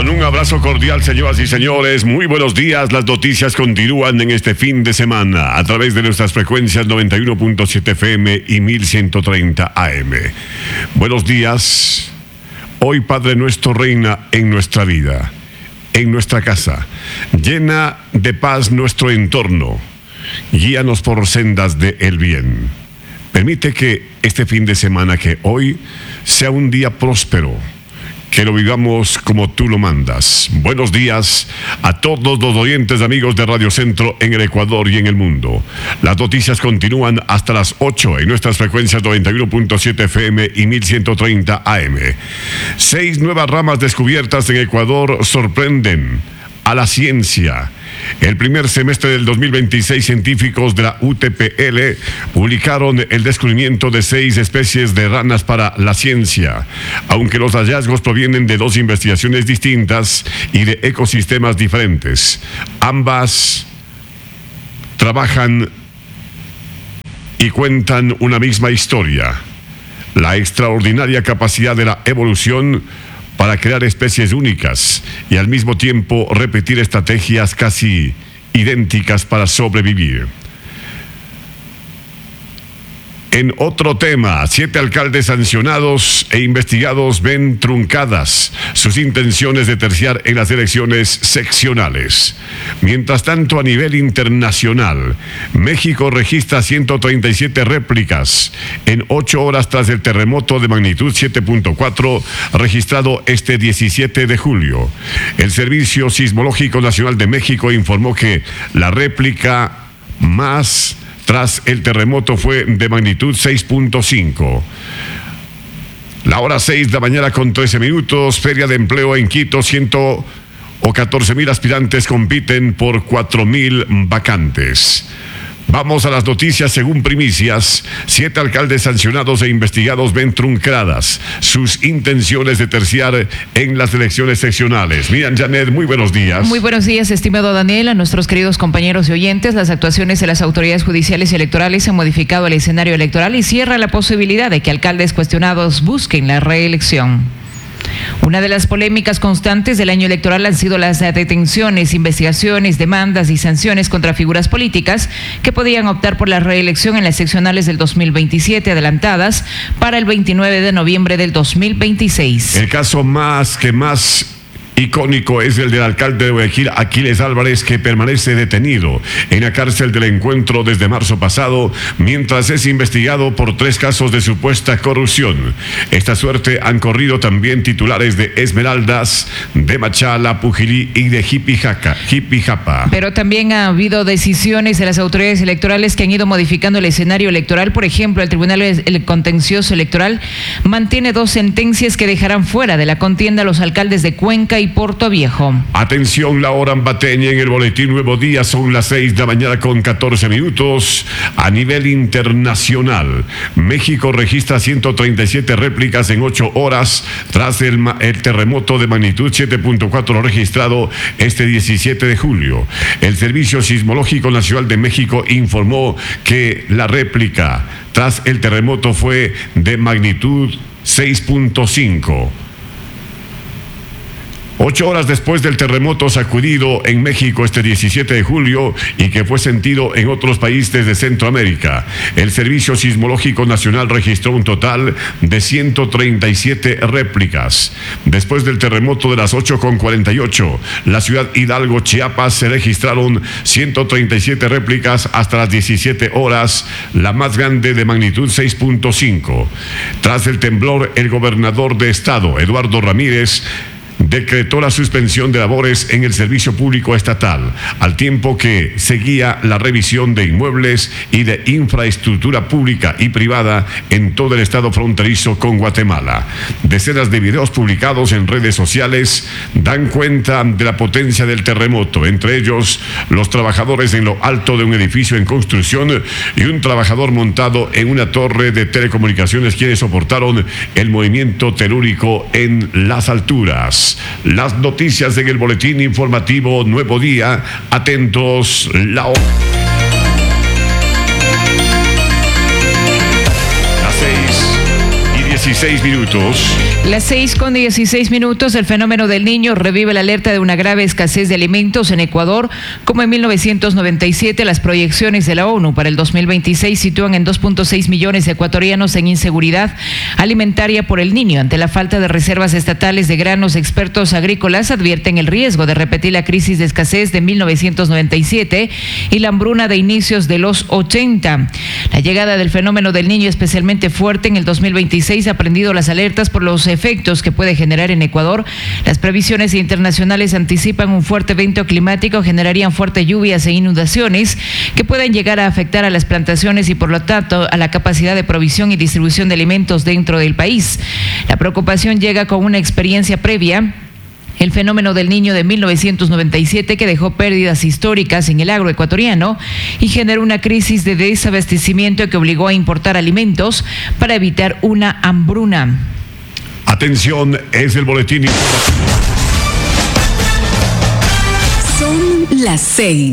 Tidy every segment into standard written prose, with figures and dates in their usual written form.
Con un abrazo cordial, señoras y señores, muy buenos días. Las noticias continúan en este fin de semana a través de nuestras frecuencias 91.7 FM y 1130 AM. Buenos días. Hoy, Padre nuestro, reina en nuestra vida, en nuestra casa. Llena de paz nuestro entorno. Guíanos por sendas de el bien. Permite que este fin de semana, que hoy, sea un día próspero. Que lo vivamos como tú lo mandas. Buenos días a todos los oyentes, amigos de Radio Centro en el Ecuador y en el mundo. Las noticias continúan hasta las 8 en nuestras frecuencias 91.7 FM y 1130 AM. 6 nuevas ramas descubiertas en Ecuador sorprenden a la ciencia. El primer semestre del 2026, científicos de la UTPL publicaron el descubrimiento de 6 especies de ranas para la ciencia. Aunque los hallazgos provienen de 2 investigaciones distintas y de ecosistemas diferentes, ambas trabajan y cuentan una misma historia: la extraordinaria capacidad de la evolución para crear especies únicas y al mismo tiempo repetir estrategias casi idénticas para sobrevivir. En otro tema, 7 alcaldes sancionados e investigados ven truncadas sus intenciones de terciar en las elecciones seccionales. Mientras tanto, a nivel internacional, México registra 137 réplicas en 8 horas tras el terremoto de magnitud 7.4 registrado este 17 de julio. El Servicio Sismológico Nacional de México informó que la réplica más tras el terremoto fue de magnitud 6.5. La hora 6 de la mañana con 13 minutos, Feria de Empleo en Quito, 114,000 aspirantes compiten por 4,000 vacantes. Vamos a las noticias según primicias. 7 alcaldes sancionados e investigados ven truncadas sus intenciones de terciar en las elecciones seccionales. Miriam Janet, muy buenos días. Muy buenos días, estimado Daniel, a nuestros queridos compañeros y oyentes. Las actuaciones de las autoridades judiciales y electorales han modificado el escenario electoral y cierra la posibilidad de que alcaldes cuestionados busquen la reelección. Una de las polémicas constantes del año electoral han sido las detenciones, investigaciones, demandas y sanciones contra figuras políticas que podían optar por la reelección en las seccionales del 2027 adelantadas para el 29 de noviembre del 2026. El caso más icónico es el del alcalde de Guayaquil, Aquiles Álvarez, que permanece detenido en la cárcel del Encuentro desde marzo pasado, mientras es investigado por 3 casos de supuesta corrupción. Esta suerte han corrido también titulares de Esmeraldas, de Machala, Pujilí y de Jipijapa. Pero también ha habido decisiones de las autoridades electorales que han ido modificando el escenario electoral. Por ejemplo, el Tribunal Contencioso Electoral mantiene 2 sentencias que dejarán fuera de la contienda a los alcaldes de Cuenca y Porto Viejo. Atención, la hora ambateña en el boletín Nuevo Día, son las 6 de la mañana con 14 minutos. A nivel internacional, México registra 137 réplicas en 8 horas tras el terremoto de magnitud 7.4 registrado este 17 de julio. El Servicio Sismológico Nacional de México informó que la réplica tras el terremoto fue de magnitud 6.5. 8 horas después del terremoto sacudido en México este 17 de julio y que fue sentido en otros países de Centroamérica, el Servicio Sismológico Nacional registró un total de 137 réplicas. Después del terremoto de las 8:48, la ciudad Hidalgo, Chiapas, se registraron 137 réplicas hasta las 17 horas, la más grande de magnitud 6.5. Tras el temblor, el gobernador de estado, Eduardo Ramírez, decretó la suspensión de labores en el servicio público estatal, al tiempo que seguía la revisión de inmuebles y de infraestructura pública y privada en todo el estado fronterizo con Guatemala. Decenas de videos publicados en redes sociales dan cuenta de la potencia del terremoto, entre ellos los trabajadores en lo alto de un edificio en construcción y un trabajador montado en una torre de telecomunicaciones, quienes soportaron el movimiento telúrico en las alturas. Las noticias en el boletín informativo Nuevo Día. Atentos, la hora. Las 6:19 16 minutos. Las 6:16. El fenómeno del Niño revive la alerta de una grave escasez de alimentos en Ecuador, como en 1997 las proyecciones de la ONU para el 2026 sitúan en 2.6 millones de ecuatorianos en inseguridad alimentaria por el Niño. Ante la falta de reservas estatales de granos, expertos agrícolas advierten el riesgo de repetir la crisis de escasez de 1997 y la hambruna de inicios de los 80. La llegada del fenómeno del Niño especialmente fuerte en el 2026 ha prendido las alertas por los efectos que puede generar en Ecuador. Las previsiones internacionales anticipan un fuerte evento climático, generarían fuertes lluvias e inundaciones que pueden llegar a afectar a las plantaciones y por lo tanto a la capacidad de provisión y distribución de alimentos dentro del país. La preocupación llega con una experiencia previa. El fenómeno del Niño de 1997 que dejó pérdidas históricas en el agro ecuatoriano y generó una crisis de desabastecimiento que obligó a importar alimentos para evitar una hambruna. Atención, es el boletín informativo. Son las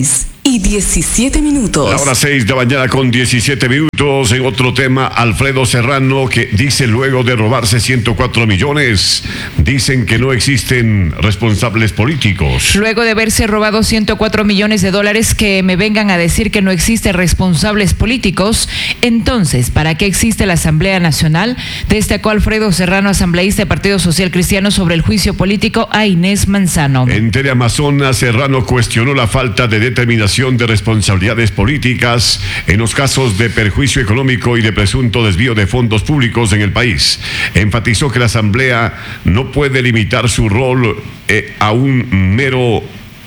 6:17. La hora 6 de la mañana con 17 minutos. En otro tema, Alfredo Serrano, que dice luego de robarse 104 millones, dicen que no existen responsables políticos. Luego de haberse robado 104 millones de dólares, que me vengan a decir que no existen responsables políticos. Entonces, ¿para qué existe la Asamblea Nacional? Destacó Alfredo Serrano, asambleísta de Partido Social Cristiano, sobre el juicio político a Inés Manzano. En Teleamazonas, Serrano cuestionó la falta de determinación de responsabilidades políticas en los casos de perjuicio económico y de presunto desvío de fondos públicos en el país. Enfatizó que la Asamblea no puede limitar su rol a un mero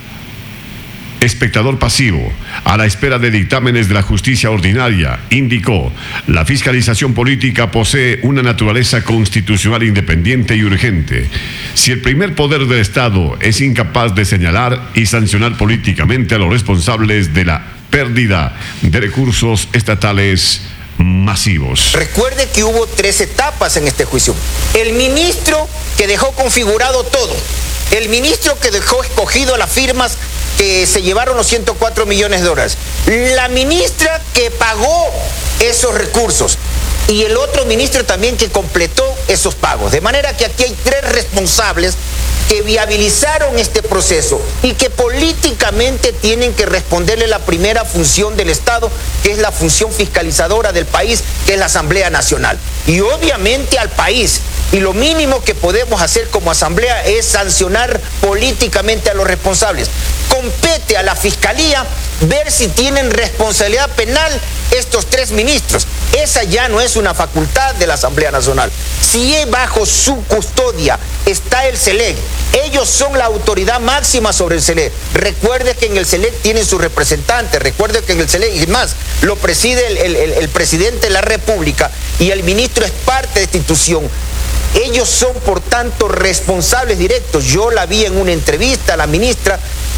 espectador pasivo, a la espera de dictámenes de la justicia ordinaria. Indicó, la fiscalización política posee una naturaleza constitucional independiente y urgente. Si el primer poder del Estado es incapaz de señalar y sancionar políticamente a los responsables de la pérdida de recursos estatales masivos. Recuerde que hubo 3 etapas en este juicio. El ministro que dejó configurado todo, el ministro que dejó escogido las firmas que se llevaron los 104 millones de dólares, la ministra que pagó esos recursos y el otro ministro también que completó esos pagos. De manera que aquí hay 3 responsables que viabilizaron este proceso y que políticamente tienen que responderle la primera función del Estado, que es la función fiscalizadora del país, que es la Asamblea Nacional. Y obviamente al país. Y lo mínimo que podemos hacer como Asamblea es sancionar políticamente a los responsables. Compete a la Fiscalía ver si tienen responsabilidad penal estos 3 ministros. Esa ya no es una facultad de la Asamblea Nacional. Si bajo su custodia está el SELEC, ellos son la autoridad máxima sobre el SELEC. Recuerde que en el SELEC tienen sus representantes, recuerde que en el SELEC, y más, lo preside el presidente de la República y el ministro es parte de esta institución. Ellos son, por tanto, responsables directos. Yo la vi en una entrevista a la ministra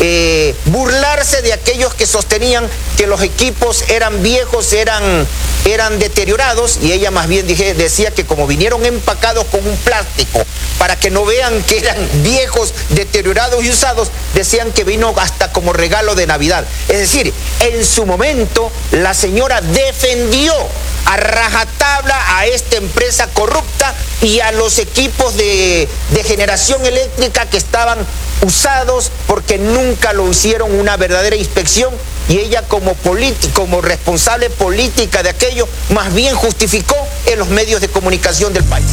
burlarse de aquellos que sostenían que los equipos eran viejos, eran deteriorados, y ella más bien decía que como vinieron empacados con un plástico para que no vean que eran viejos, deteriorados y usados, decían que vino hasta como regalo de Navidad. Es decir, en su momento la señora defendió a rajatabla a esta empresa corrupta y a los equipos de generación eléctrica que estaban usados porque nunca lo hicieron una verdadera inspección, y ella como responsable política de aquello más bien justificó en los medios de comunicación del país.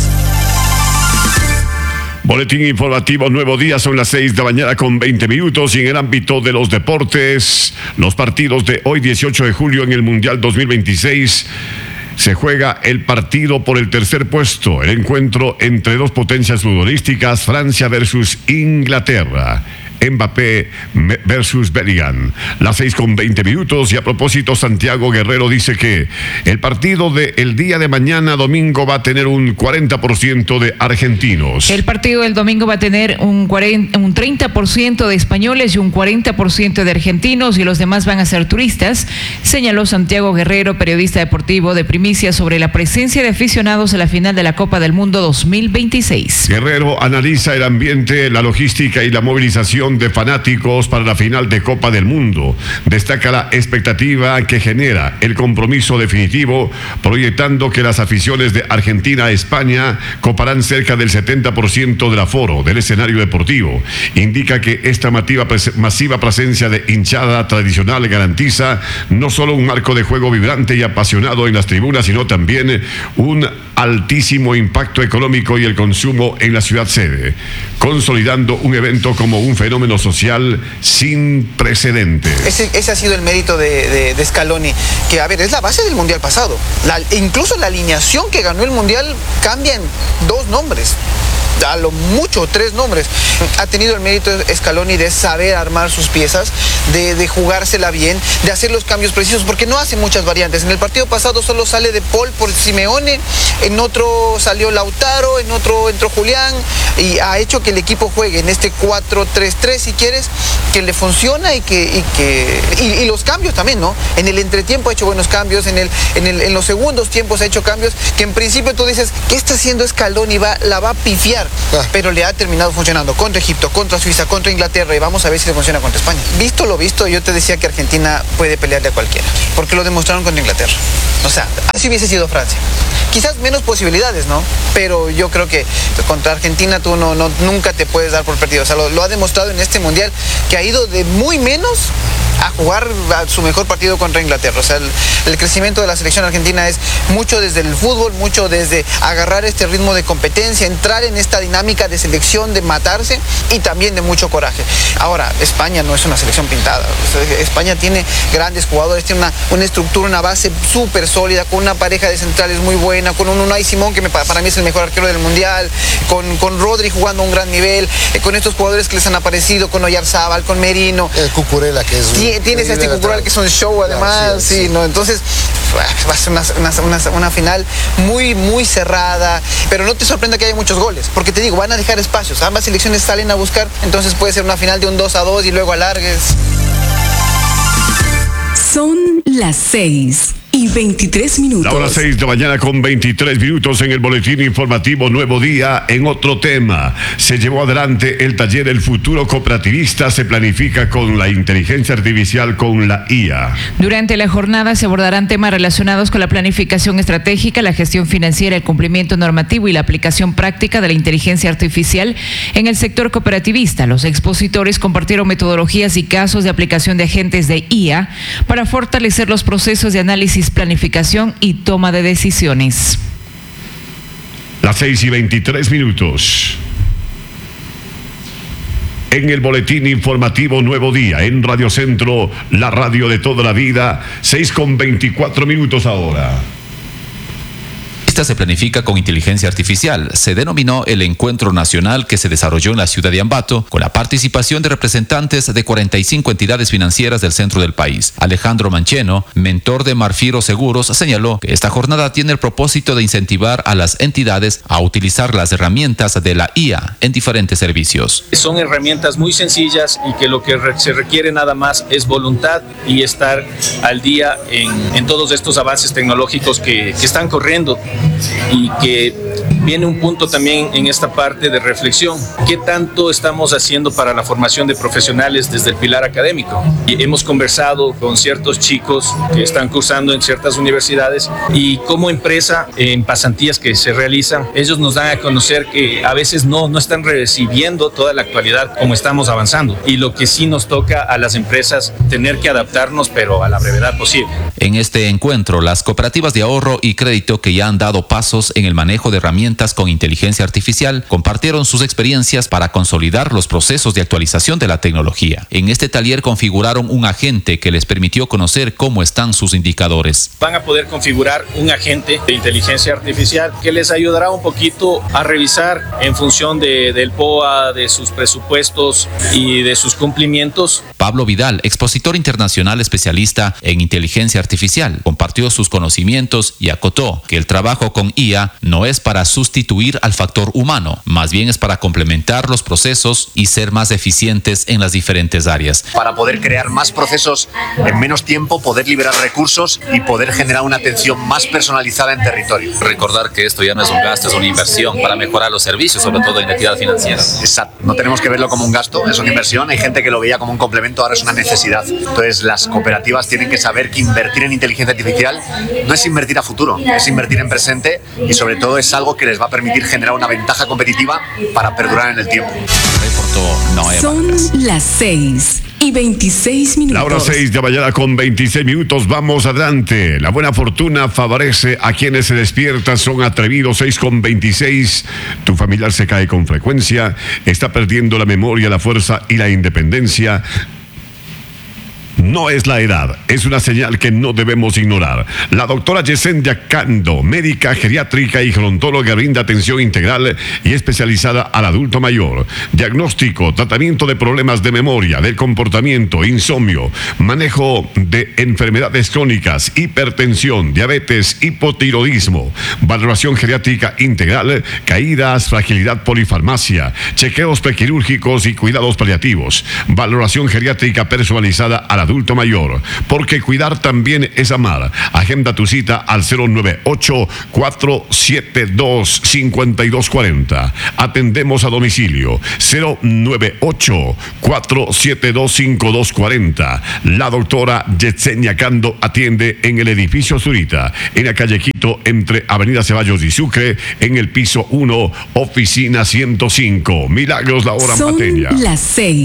Boletín informativo Nuevo Día, son las 6 de la mañana con 20 minutos. Y en el ámbito de los deportes, los partidos de hoy 18 de julio en el Mundial 2026 se juega el partido por el tercer puesto, el encuentro entre 2 potencias futbolísticas, Francia versus Inglaterra. Mbappé versus Bellingham. Las 6 con 20 minutos. Y a propósito, Santiago Guerrero dice que el partido del día de mañana, domingo, va a tener un 40% de argentinos. El partido del domingo va a tener un 30% de españoles y un 40% de argentinos, y los demás van a ser turistas, señaló Santiago Guerrero, periodista deportivo de Primicia, sobre la presencia de aficionados en la final de la Copa del Mundo 2026. Guerrero analiza el ambiente, la logística y la movilización movilización de fanáticos para la final de Copa del Mundo. Destaca la expectativa que genera el compromiso definitivo, proyectando que las aficiones de Argentina a España coparán cerca del 70% del aforo del escenario deportivo. Indica que esta masiva presencia de hinchada tradicional garantiza no solo un marco de juego vibrante y apasionado en las tribunas, sino también un altísimo impacto económico y el consumo en la ciudad sede, consolidando un evento como un fenómeno social sin precedentes. Ese ha sido el mérito de Scaloni, que a ver, es la base del Mundial pasado. Incluso la alineación que ganó el Mundial cambia en 2 nombres. A lo mucho 3 nombres. Ha tenido el mérito Scaloni de saber armar sus piezas, de jugársela bien, de hacer los cambios precisos, porque no hace muchas variantes. En el partido pasado solo sale De Paul por Simeone, en otro salió Lautaro, en otro entró Julián, y ha hecho que el equipo juegue en este 4-3-3, si quieres, que le funciona y los cambios también, ¿no? En el entretiempo ha hecho buenos cambios, en los segundos tiempos ha hecho cambios que en principio tú dices, ¿qué está haciendo Scaloni? La va a pifiar. Pero le ha terminado funcionando contra Egipto, contra Suiza, contra Inglaterra, y vamos a ver si le funciona contra España. Visto lo visto, yo te decía que Argentina puede pelearle a cualquiera, porque lo demostraron contra Inglaterra. O sea, así hubiese sido Francia. Quizás menos posibilidades, ¿no? Pero yo creo que contra Argentina tú nunca te puedes dar por perdido. O sea, lo ha demostrado en este Mundial, que ha ido de muy menos a jugar a su mejor partido contra Inglaterra. O sea, el crecimiento de la selección argentina es mucho desde el fútbol, mucho desde agarrar este ritmo de competencia, entrar en esta dinámica de selección, de matarse, y también de mucho coraje. Ahora, España no es una selección pintada. O sea, España tiene grandes jugadores, tiene una estructura, una base súper sólida, con una pareja de centrales muy buena, con un Unai Simón, que para mí es el mejor arquero del Mundial, con Rodri jugando a un gran nivel, con estos jugadores que les han aparecido, con Oyarzábal, con Merino. Cucurella, que es... Tienes a este Cucurella que es un show, además, claro, sí, ¿no? Entonces va a ser una final muy, muy cerrada, pero no te sorprenda que haya muchos goles, porque te digo, van a dejar espacios, ambas selecciones salen a buscar, entonces puede ser una final de un 2-2 y luego alargues. Son las 6:23. La hora 6 de mañana con 23 minutos en el boletín informativo Nuevo Día. En otro tema, se llevó adelante el taller El Futuro Cooperativista se planifica con la inteligencia artificial con la IA. Durante la jornada se abordarán temas relacionados con la planificación estratégica, la gestión financiera, el cumplimiento normativo y la aplicación práctica de la inteligencia artificial en el sector cooperativista. Los expositores compartieron metodologías y casos de aplicación de agentes de IA para fortalecer los procesos de análisis, planificación y toma de decisiones. Las 6:23. En el boletín informativo Nuevo Día, en Radio Centro, la radio de toda la vida, 6:24 ahora. Esta se planifica con inteligencia artificial. Se denominó el encuentro nacional que se desarrolló en la ciudad de Ambato con la participación de representantes de 45 entidades financieras del centro del país. Alejandro Mancheno, mentor de Marfiro Seguros, señaló que esta jornada tiene el propósito de incentivar a las entidades a utilizar las herramientas de la IA en diferentes servicios. Son herramientas muy sencillas y que lo que se requiere nada más es voluntad y estar al día en todos estos avances tecnológicos que están corriendo. Y que viene un punto también en esta parte de reflexión. ¿Qué tanto estamos haciendo para la formación de profesionales desde el pilar académico? Y hemos conversado con ciertos chicos que están cursando en ciertas universidades y como empresa, en pasantías que se realizan, ellos nos dan a conocer que a veces no están recibiendo toda la actualidad como estamos avanzando. Y lo que sí nos toca a las empresas tener que adaptarnos, pero a la brevedad posible. En este encuentro, las cooperativas de ahorro y crédito que ya han dado pasos en el manejo de herramientas con inteligencia artificial compartieron sus experiencias para consolidar los procesos de actualización de la tecnología. En este taller configuraron un agente que les permitió conocer cómo están sus indicadores. Van a poder configurar un agente de inteligencia artificial que les ayudará un poquito a revisar en función del POA, de sus presupuestos y de sus cumplimientos. Pablo Vidal, expositor internacional especialista en inteligencia artificial, artificial. Compartió sus conocimientos y acotó que el trabajo con IA no es para sustituir al factor humano, más bien es para complementar los procesos y ser más eficientes en las diferentes áreas. Para poder crear más procesos en menos tiempo, poder liberar recursos y poder generar una atención más personalizada en territorio. Recordar que esto ya no es un gasto, es una inversión para mejorar los servicios, sobre todo en entidad financiera. Exacto, no tenemos que verlo como un gasto, es una inversión. Hay gente que lo veía como un complemento, ahora es una necesidad. Entonces las cooperativas tienen que saber que invertir en inteligencia artificial no es invertir a futuro, es invertir en presente y sobre todo es algo que les va a permitir generar una ventaja competitiva para perdurar en el tiempo. Son las 6:26. La hora 6 de mañana con 26 minutos. Vamos adelante. La buena fortuna favorece a quienes se despiertan, son atrevidos. 6:26. Tu familiar se cae con frecuencia, está perdiendo la memoria, la fuerza y la independencia. No es la edad, es una señal que no debemos ignorar. La doctora Yesenia Cando, médica geriátrica y gerontóloga, brinda atención integral y especializada al adulto mayor. Diagnóstico, tratamiento de problemas de memoria, del comportamiento, insomnio, manejo de enfermedades crónicas, hipertensión, diabetes, hipotiroidismo, valoración geriátrica integral, caídas, fragilidad, polifarmacia, chequeos prequirúrgicos y cuidados paliativos, valoración geriátrica personalizada al adulto mayor, porque cuidar también es amar. Agenda tu cita al 098-472-5240. Atendemos a domicilio. 098-472-5240. La doctora Yesenia Cando atiende en el edificio Zurita, en la calle Quito, entre Avenida Ceballos y Sucre, en el piso 1, oficina 105. Milagros La Hora Mateña. Son las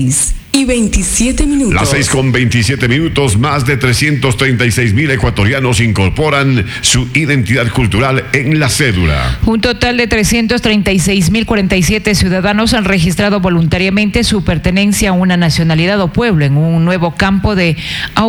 6:27. Las 6:27, más de 336,000 ecuatorianos incorporan su identidad cultural en la cédula. Un total de 336,047 ciudadanos han registrado voluntariamente su pertenencia a una nacionalidad o pueblo en un nuevo campo de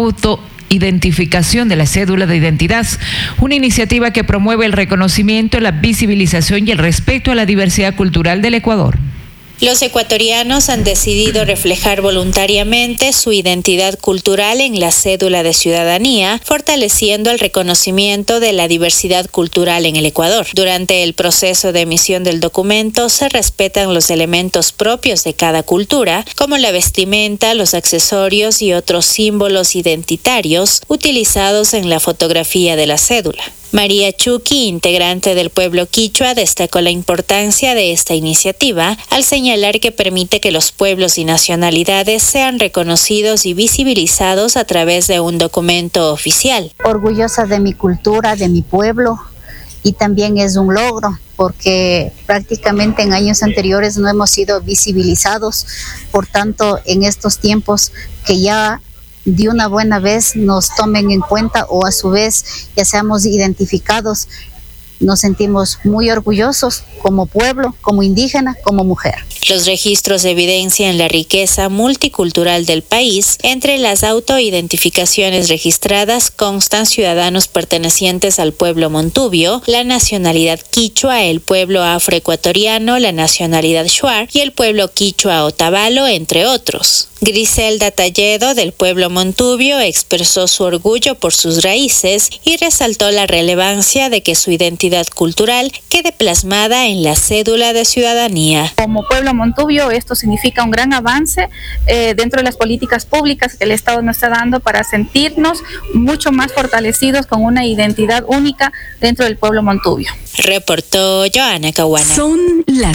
autoidentificación de la cédula de identidad, una iniciativa que promueve el reconocimiento, la visibilización y el respeto a la diversidad cultural del Ecuador. Los ecuatorianos han decidido reflejar voluntariamente su identidad cultural en la cédula de ciudadanía, fortaleciendo el reconocimiento de la diversidad cultural en el Ecuador. Durante el proceso de emisión del documento se respetan los elementos propios de cada cultura, como la vestimenta, los accesorios y otros símbolos identitarios utilizados en la fotografía de la cédula. María Chuqui, integrante del pueblo quichua, destacó la importancia de esta iniciativa al señalar que permite que los pueblos y nacionalidades sean reconocidos y visibilizados a través de un documento oficial. Orgullosa de mi cultura, de mi pueblo, y también es un logro porque prácticamente en años anteriores no hemos sido visibilizados, por tanto en estos tiempos que ya de una buena vez nos tomen en cuenta o a su vez ya seamos identificados, nos sentimos muy orgullosos como pueblo, como indígena, como mujer. Los registros evidencian la riqueza multicultural del país. Entre las autoidentificaciones registradas constan ciudadanos pertenecientes al pueblo montubio, la nacionalidad quichua, el pueblo afroecuatoriano, la nacionalidad shuar y el pueblo quichua otavalo, entre otros. Griselda Talledo, del pueblo montubio, expresó su orgullo por sus raíces y resaltó la relevancia de que su identidad cultural quede plasmada en la cédula de ciudadanía. Como pueblo montubio, esto significa un gran avance dentro de las políticas públicas que el Estado nos está dando para sentirnos mucho más fortalecidos con una identidad única dentro del pueblo montubio. Reportó Joana Caguana. Son las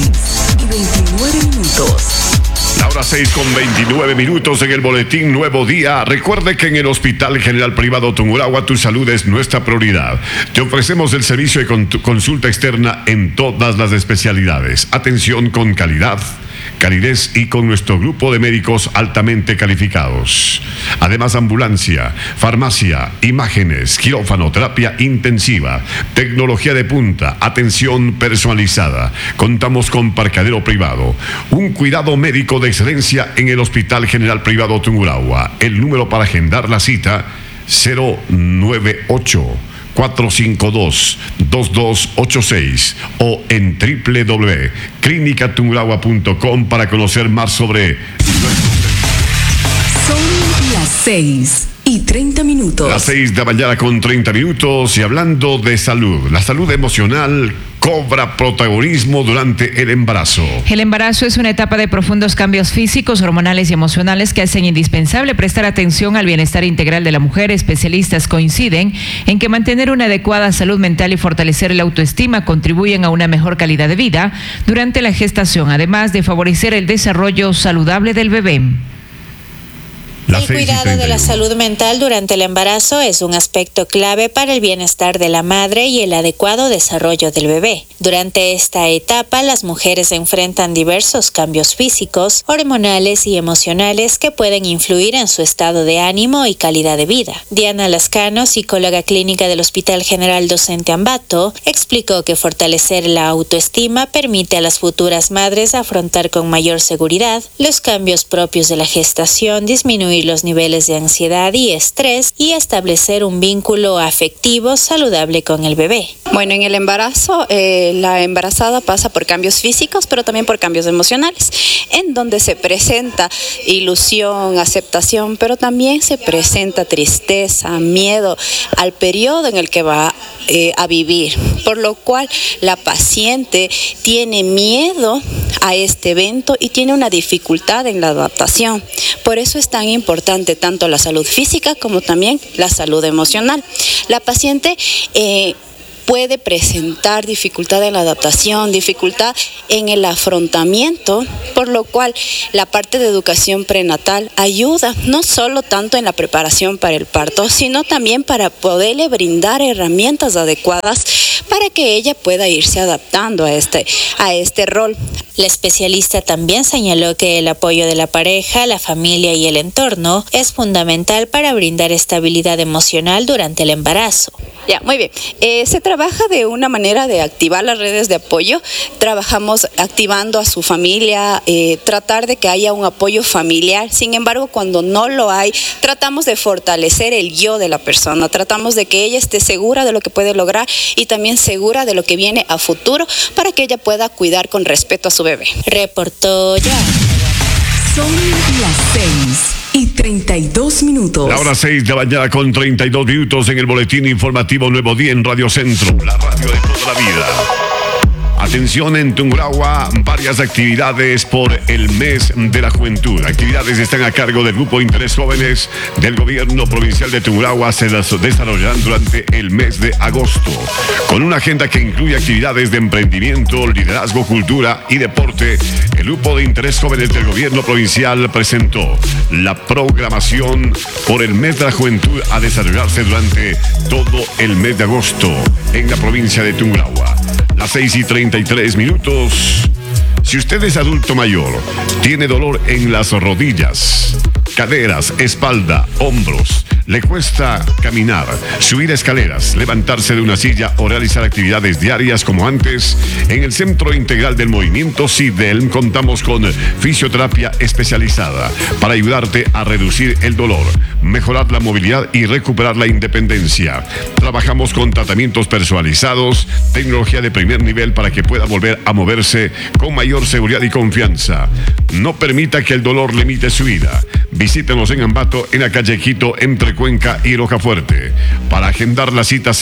6:29. La hora 6:29 en el boletín Nuevo Día. Recuerde que en el Hospital General Privado Tungurahua tu salud es nuestra prioridad. Te ofrecemos el servicio de consulta externa en todas las especialidades. Atención con calidad, calidez y con nuestro grupo de médicos altamente calificados. Además, ambulancia, farmacia, imágenes, quirófano, terapia intensiva, tecnología de punta, atención personalizada. Contamos con parqueadero privado, un cuidado médico de excelencia en el Hospital General Privado Tungurahua. El número para agendar la cita 098-452-2286 o en www.clinicatungurahua.com para conocer más sobre. Son las 6:30. y 30 minutos. Las 6 de la mañana con 30 minutos. Y hablando de salud, la salud emocional cobra protagonismo durante el embarazo. El embarazo es una etapa de profundos cambios físicos, hormonales y emocionales que hacen indispensable prestar atención al bienestar integral de la mujer. Especialistas coinciden en que mantener una adecuada salud mental y fortalecer la autoestima contribuyen a una mejor calidad de vida durante la gestación, además de favorecer el desarrollo saludable del bebé. El cuidado de la salud mental durante el embarazo es un aspecto clave para el bienestar de la madre y el adecuado desarrollo del bebé. Durante esta etapa, las mujeres enfrentan diversos cambios físicos, hormonales y emocionales que pueden influir en su estado de ánimo y calidad de vida. Diana Lascano, psicóloga clínica del Hospital General Docente Ambato, explicó que fortalecer la autoestima permite a las futuras madres afrontar con mayor seguridad los cambios propios de la gestación, disminuir los niveles de ansiedad y estrés y establecer un vínculo afectivo saludable con el bebé. Bueno, en el embarazo, la embarazada pasa por cambios físicos, pero también por cambios emocionales, en donde se presenta ilusión, aceptación, pero también se presenta tristeza, miedo al periodo en el que va a vivir, por lo cual la paciente tiene miedo a este evento y tiene una dificultad en la adaptación. Por eso es tan importante tanto la salud física como también la salud emocional. La paciente puede presentar dificultad en la adaptación, dificultad en el afrontamiento, por lo cual la parte de educación prenatal ayuda no solo tanto en la preparación para el parto, sino también para poderle brindar herramientas adecuadas para que ella pueda irse adaptando a este rol. La especialista también señaló que el apoyo de la pareja, la familia y el entorno es fundamental para brindar estabilidad emocional durante el embarazo. Ya, muy bien. Se trabaja de una manera de activar las redes de apoyo. Trabajamos activando a su familia, tratar de que haya un apoyo familiar. Sin embargo, cuando no lo hay, tratamos de fortalecer el yo de la persona. Tratamos de que ella esté segura de lo que puede lograr y también segura de lo que viene a futuro para que ella pueda cuidar con respeto a su bebé. Reportó ya. Son las 6:32 minutos. La hora 6 de la mañana con 32 minutos en el boletín informativo Nuevo Día en Radio Centro, la radio de toda la vida. Atención, en Tungurahua, varias actividades por el mes de la juventud. Actividades están a cargo del Grupo de Interés Jóvenes del Gobierno Provincial de Tungurahua. Se las desarrollarán durante el mes de agosto, con una agenda que incluye actividades de emprendimiento, liderazgo, cultura y deporte. El Grupo de Interés Jóvenes del Gobierno Provincial presentó la programación por el mes de la juventud a desarrollarse durante todo el mes de agosto en la provincia de Tungurahua. Las 6:33 minutos. Si usted es adulto mayor, tiene dolor en las rodillas, caderas, espalda, hombros, le cuesta caminar, subir escaleras, levantarse de una silla o realizar actividades diarias como antes, en el Centro Integral del Movimiento CIDELM contamos con fisioterapia especializada para ayudarte a reducir el dolor, mejorar la movilidad y recuperar la independencia. Trabajamos con tratamientos personalizados, tecnología de primer nivel para que pueda volver a moverse con mayor seguridad y confianza. No permita que el dolor limite su vida. Visítenos en Ambato, en la calle Quito, entre Cuenca y Rocafuerte. Para agendar la cita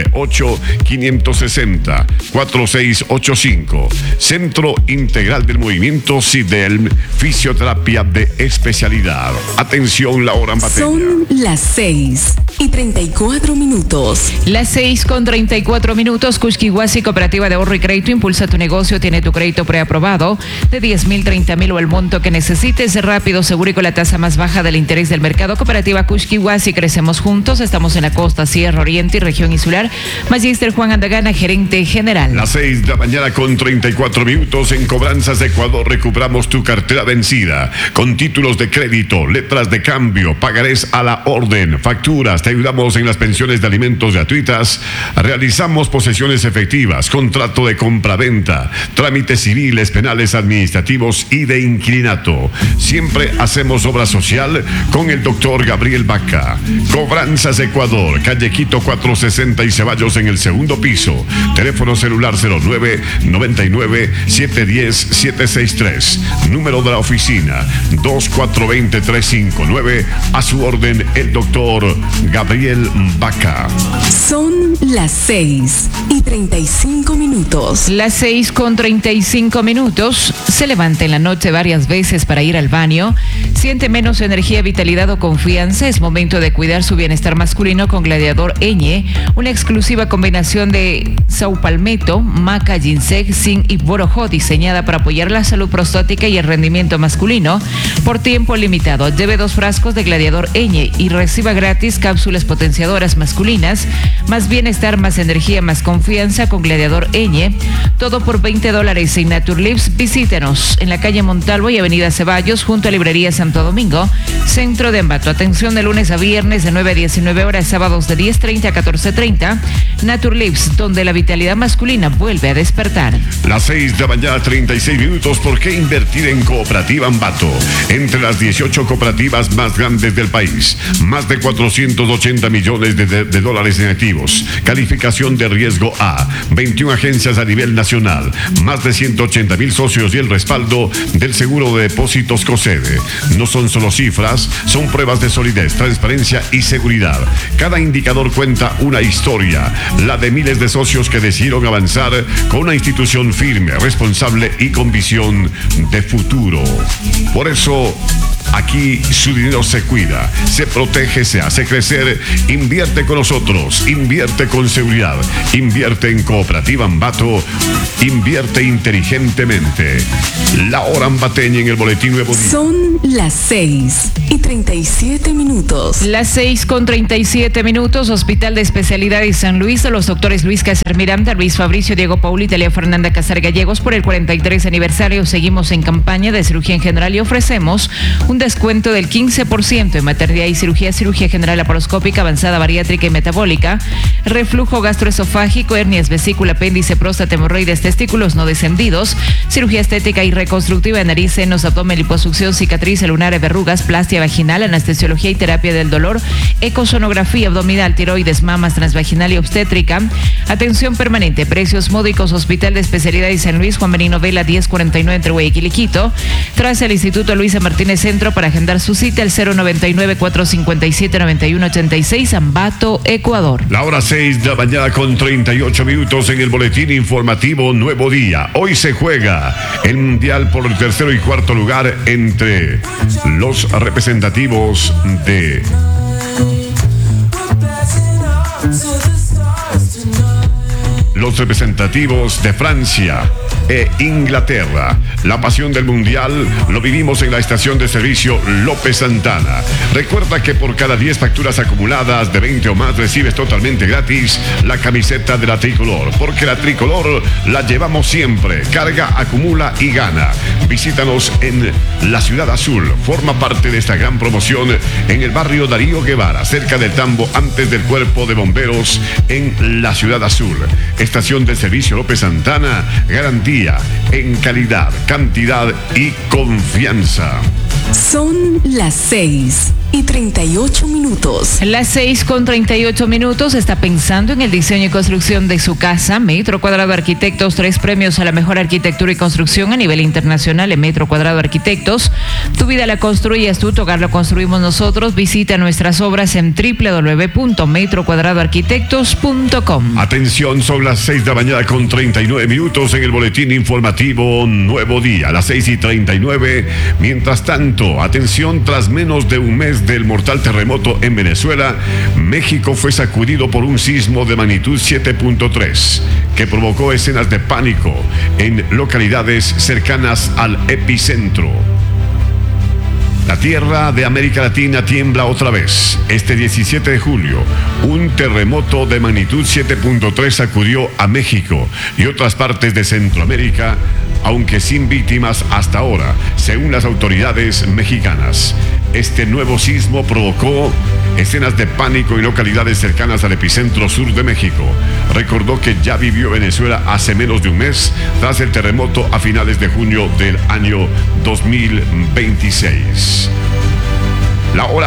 098-560-4685. Centro Integral del Movimiento CIDELM, fisioterapia de especialidad. Atención, la hora ambateña. Son las 6:34 minutos. Las 6:34 minutos. Kushkiwasi Cooperativa de Ahorro y Crédito impulsa tu negocio. Tiene tu crédito preaprobado de 10,000, 30,000 o el monto que necesites. Rápido, seguro y con la tasa más baja del interés del mercado. Cooperativa Kushkiwasi, crecemos juntos. Estamos en la costa, Sierra Oriente y región insular. Magíster Juan Andagana, gerente general. Las 6 de la mañana con 34 minutos. En Cobranzas de Ecuador recuperamos tu cartera vencida con títulos de crédito, letras de cambio, pagarés a la orden, facturas, Te ayudamos en las pensiones de alimentos gratuitas. Realizamos posesiones efectivas, contrato de compra-venta, trámites civiles, penales, administrativos y de inquilinato. Siempre hacemos obra social con el doctor Gabriel Vaca. Cobranzas Ecuador, calle Quito 460 y Ceballos en el segundo piso. Teléfono celular 0999-710-763. Número de la oficina 2420-359. A su orden, el doctor Gabriel Vaca. Son las 6:35. Las 6:35. Se levanta en la noche varias veces para ir al baño. Siente menos energía, vitalidad o confianza. Es momento de cuidar su bienestar masculino con Gladiador Eñe, una exclusiva combinación de saupalmeto, maca, ginseng, zinc y borojo, diseñada para apoyar la salud prostática y el rendimiento masculino por tiempo limitado. Lleve 2 frascos de Gladiador Eñe y reciba gratis cápsulas potenciadoras masculinas. Más bienestar, más energía, más confianza con Gladiador Eñe. Todo por $20 en Naturlips. Visítenos en la calle Montalvo y avenida Ceballos, junto a Librería Santo Domingo, centro de Ambato. Atención de lunes a viernes de 9 a 19 horas, sábados de 10:30 a 14:30. Naturlips, donde la vitalidad masculina vuelve a despertar. Las 6 de la mañana, 36 minutos. ¿Por qué invertir en Cooperativa Ambato? Entre las 18 cooperativas más grandes del país, más de 480 millones de dólares en activos, calificación de riesgo A, 21 agencias a nivel nacional, más de 180,000 socios y el respaldo del Seguro de Depósitos COSEDE. No son solo cifras, son pruebas de solidez, transparencia y seguridad. Cada indicador cuenta una historia, la de miles de socios que decidieron avanzar con una institución firme, responsable y con visión de futuro. Por eso, aquí su dinero se cuida, se protege, se hace crecer. Invierte con nosotros, invierte con seguridad, invierte en Cooperativa Ambato, invierte inteligentemente. La hora ambateña en el Boletín Nuevo Día. Son las 6:37. Las 6:37. Hospital de Especialidades San Luis, de los doctores Luis Cáceres Miranda, Luis Fabricio, Diego Paul y Talia Fernanda Casar Gallegos. Por el 43 aniversario seguimos en campaña de cirugía en general y ofrecemos un descuento del 15% en maternidad y cirugía general laparoscópica, avanzada, bariátrica y metabólica, reflujo gastroesofágico, hernias, vesícula, apéndice, próstata, hemorroides, testículos no descendidos, cirugía estética y reconstructiva de nariz, senos, abdomen, liposucción, cicatriz lunar, verrugas, plastia vaginal, anestesiología y terapia del dolor, ecosonografía abdominal, tiroides, mamas, transvaginal y obstétrica. Atención permanente, precios módicos. Hospital de Especialidades San Luis, Juan Benito Vela 1049 entre Guayaquil y Quito. Tras el Instituto Luisa Martínez Centro. Para agendar su cita, el 099-457-9186, Ambato, Ecuador. La hora 6 de la mañana con 38 minutos en el Boletín Informativo Nuevo Día. Hoy se juega el Mundial por el tercero y cuarto lugar entre los representativos de Francia e Inglaterra. La pasión del Mundial lo vivimos en la estación de servicio López Santana. Recuerda que por cada 10 facturas acumuladas de 20 o más recibes totalmente gratis la camiseta de la Tricolor, porque la Tricolor la llevamos siempre. Carga, acumula y gana. Visítanos en la Ciudad Azul. Forma parte de esta gran promoción en el barrio Darío Guevara, cerca del Tambo, antes del Cuerpo de Bomberos en la Ciudad Azul. Estación de servicio López Santana, garantía en calidad, cantidad y confianza. Son las 6:38. Las 6:38. Está pensando en el diseño y construcción de su casa. Metro Cuadrado Arquitectos, 3 premios a la mejor arquitectura y construcción a nivel internacional en Metro Cuadrado Arquitectos. Tu vida la construyes tú, tu hogar lo construimos nosotros. Visita nuestras obras en www.metrocuadradoarquitectos.com. Atención, son las 6 de la mañana con 39 minutos en el Boletín Informativo Nuevo Día. Las 6:39. Mientras tanto, atención, tras menos de un mes del mortal terremoto en Venezuela, México fue sacudido por un sismo de magnitud 7.3 que provocó escenas de pánico en localidades cercanas al epicentro. La tierra de América Latina tiembla otra vez. Este 17 de julio, un terremoto de magnitud 7.3 sacudió a México y otras partes de Centroamérica, aunque sin víctimas hasta ahora, según las autoridades mexicanas. Este nuevo sismo provocó escenas de pánico en localidades cercanas al epicentro sur de México. Recordó que ya vivió Venezuela hace menos de un mes, tras el terremoto a finales de junio del año 2026. La hora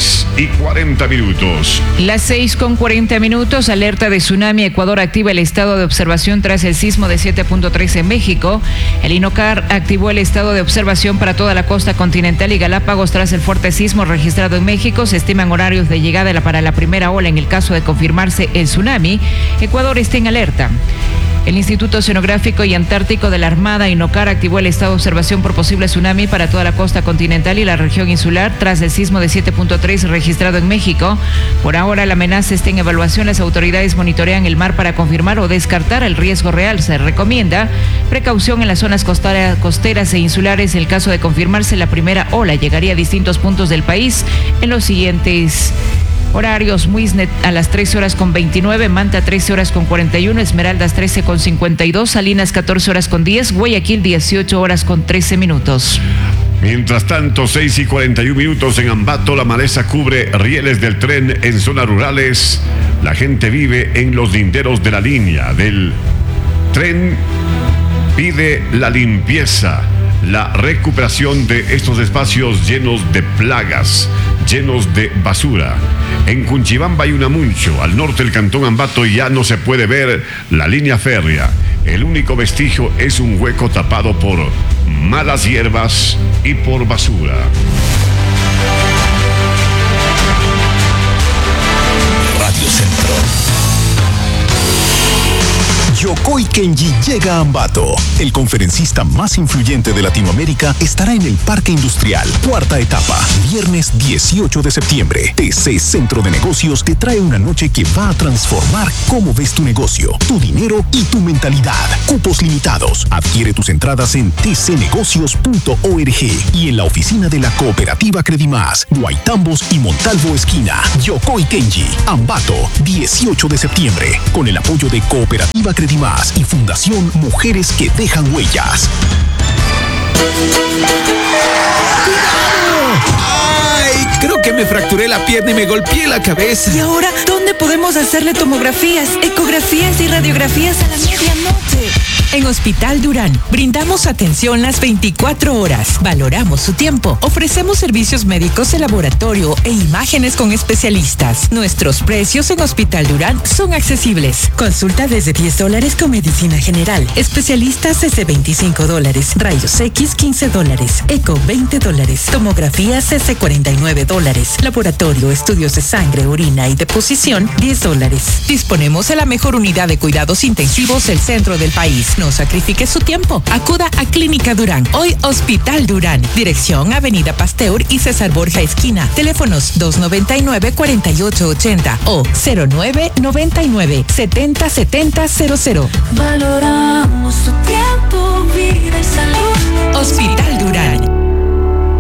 6:40. Las 6:40, alerta de tsunami. Ecuador activa el estado de observación tras el sismo de 7.3 en México. El INOCAR activó el estado de observación para toda la costa continental y Galápagos tras el fuerte sismo registrado en México. Se estiman horarios de llegada para la primera ola en el caso de confirmarse el tsunami. Ecuador está en alerta. El Instituto Oceanográfico y Antártico de la Armada, INOCAR, activó el estado de observación por posible tsunami para toda la costa continental y la región insular tras el sismo de 7.3 registrado en México. Por ahora, la amenaza está en evaluación. Las autoridades monitorean el mar para confirmar o descartar el riesgo real. Se recomienda precaución en las zonas costeras e insulares. En el caso de confirmarse la primera ola, llegaría a distintos puntos del país en los siguientes horarios: Muisnet a las 13:29, Manta 13:41, Esmeraldas 13:52, Salinas 14:10, Guayaquil 18:13. Mientras tanto, 6:41 en Ambato, la maleza cubre rieles del tren en zonas rurales. La gente vive en los linderos de la línea del tren. Pide la limpieza, la recuperación de estos espacios llenos de plagas, llenos de basura. En Cunchibamba y Unamuncho, al norte del cantón Ambato, ya no se puede ver la línea férrea. El único vestigio es un hueco tapado por malas hierbas y por basura. Radio Centro. Yokoi Kenji llega a Ambato. El conferencista más influyente de Latinoamérica estará en el Parque Industrial. Cuarta etapa, viernes 18 de septiembre. TC Centro de Negocios te trae una noche que va a transformar cómo ves tu negocio, tu dinero y tu mentalidad. Cupos limitados. Adquiere tus entradas en tcnegocios.org y en la oficina de la Cooperativa Credimás, Guaitambos y Montalvo Esquina. Yokoi Kenji, Ambato, 18 de septiembre. Con el apoyo de Cooperativa Credimás y Fundación Mujeres que Dejan Huellas. ¡Ay! Creo que me fracturé la pierna y me golpeé la cabeza. ¿Y ahora dónde podemos hacerle tomografías, ecografías y radiografías a la medianoche? En Hospital Durán brindamos atención las 24 horas. Valoramos su tiempo. Ofrecemos servicios médicos de laboratorio e imágenes con especialistas. Nuestros precios en Hospital Durán son accesibles. Consulta desde $10 con medicina general. Especialistas desde $25. Rayos X $15. Eco $20. Tomografías desde $49. Laboratorio, estudios de sangre, orina y deposición $10. Disponemos de la mejor unidad de cuidados intensivos del centro del país. No sacrifique su tiempo. Acuda a Clínica Durán. Hoy Hospital Durán. Dirección Avenida Pasteur y César Borja esquina. Teléfonos 299-4880 o 0999-707000. Valoramos tu tiempo.